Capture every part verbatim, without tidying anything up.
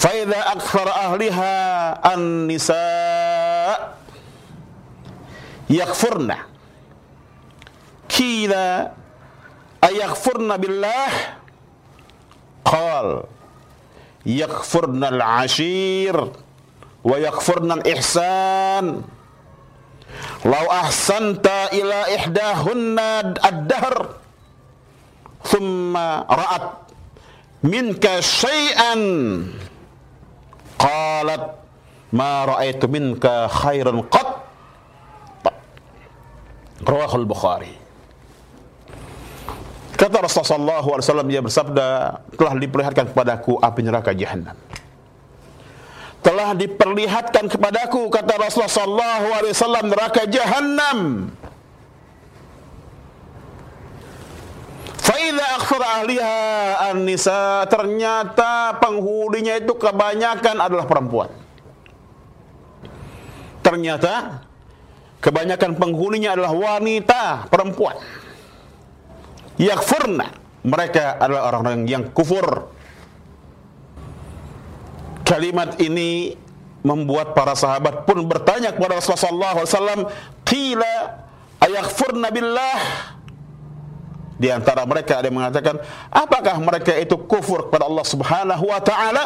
fa idza aktsara ahliha an-nisa yakfurna qila ayakfurna billah qal yakfurna al-ashir wa yakfurna al-ihsan law ahsanta ila ihdahunna ad-dahr thumma ra'at minka syai'an qalat ma ra'aitu minka khairan qat. Rawahul Bukhari. Kata Rasulullah sallallahu alaihi wasallam, dia bersabda, telah diperlihatkan kepadaku api neraka Jahannam. Telah diperlihatkan kepadaku, kata Rasulullah sallallahu alaihi wasallam, neraka Jahannam. Fa idza aktsara ahliha an-nisa, ternyata penghuninya itu kebanyakan adalah perempuan. Ternyata kebanyakan penghuninya adalah wanita, perempuan. Yakfurna, mereka adalah orang-orang yang kufur. Kalimat ini membuat para sahabat pun bertanya kepada Rasulullah sallallahu alaihi wasallam, qila ayakfurna billah. Di antara mereka ada yang mengatakan, apakah mereka itu kufur kepada Allah Subhanahu wa taala?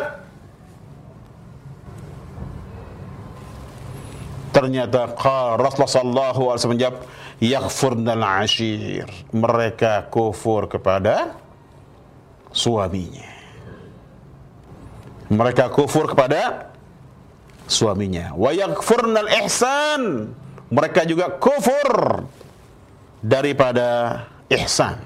Ternyata Rasulullah sallallahu alaihi wasallam menjawab, yakfurnal ashir, mereka kufur kepada suaminya. Mereka kufur kepada suaminya. Wa yakfurnal ihsan, mereka juga kufur daripada ihsan.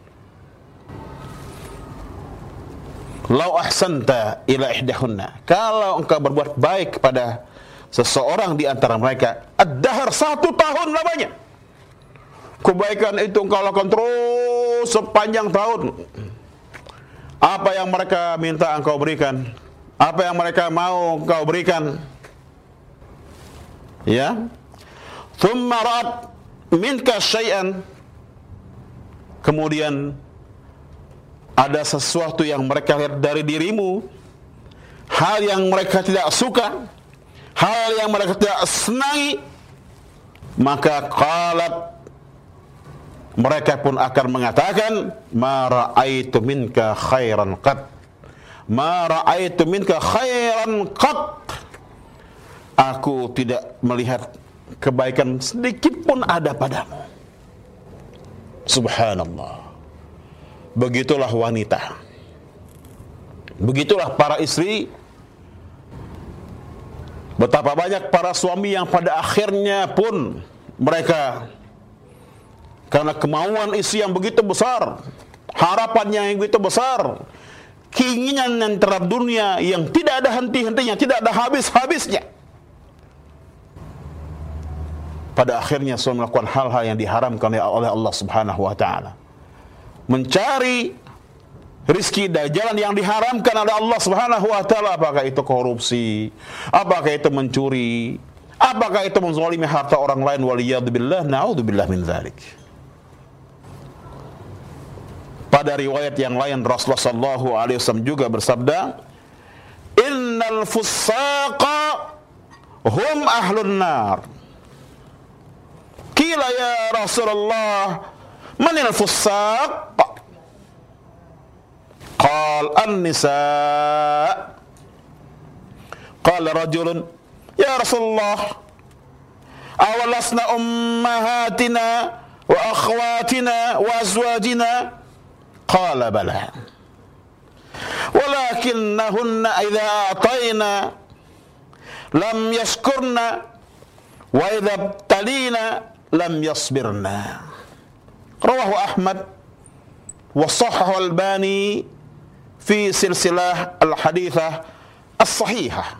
Lau ahsanta ila ihdahunna, kalau engkau berbuat baik kepada seseorang di antara mereka, ad-dahr, satu tahun lamanya, kebaikan itu engkau lakukan terus sepanjang tahun. Apa yang mereka minta engkau berikan, apa yang mereka mau engkau berikan. Ya. Thumma ra'at minka syai'an, kemudian ada sesuatu yang mereka lihat dari dirimu, hal yang mereka tidak suka, hal yang mereka tidak senangi, maka qalat, mereka pun akan mengatakan, ma ra'aitu minka khairan qat, ma ra'aitu minka khairan qat, aku tidak melihat kebaikan sedikit pun ada padamu. Subhanallah. Begitulah wanita, begitulah para istri. Betapa banyak para suami yang pada akhirnya pun mereka, karena kemauan istri yang begitu besar, harapannya yang begitu besar, keinginan yang terhadap dunia yang tidak ada henti-hentinya, tidak ada habis-habisnya, pada akhirnya suami melakukan hal-hal yang diharamkan oleh Allah Subhanahu wa taala. Mencari rizki dari jalan yang diharamkan oleh Allah Subhanahu wa taala, apakah itu korupsi, apakah itu mencuri, apakah itu menzalimi harta orang lain, waliyadzubillah, naudzubillah min dzalik. Pada riwayat yang lain Rasulullah sallallahu alaihi wasallam juga bersabda, innal fussaqa hum ahlun nar. Qila ya Rasulullah, manil fussaq? Qal an-nisa. Qala rajulun, ya Rasulullah, awalasna ummahatina wa akhwatina wa azwajina? Qala bala, walakinnahunna idza a'tayna lam yashkurna wa idza ibtalina lam yasbirna. Rawahu Ahmad wa sahhahu Al-Albani fi silsilah al-hadithah as-sahihah.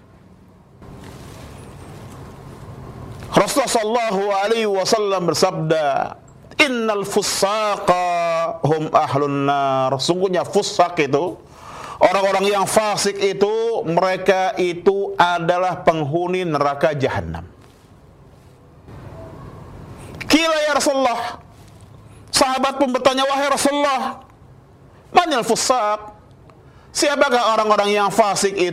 Rasulullah sallallahu alaihi wasallam bersabda, innal fussaqa hum ahlun nar. Sungguhnya fussak itu, orang-orang yang fasik itu, mereka itu adalah penghuni neraka Jahannam. Qila ya Rasulullah, sahabat pun bertanya, wahai Rasulullah, manil fussaq? Siapakah orang-orang yang fasik itu?